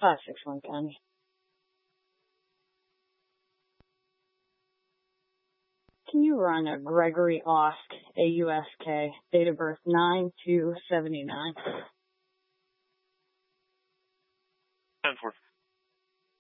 561 County. Can you run a Gregory Osk, AUSK, date of birth 9/2/79? 10-4.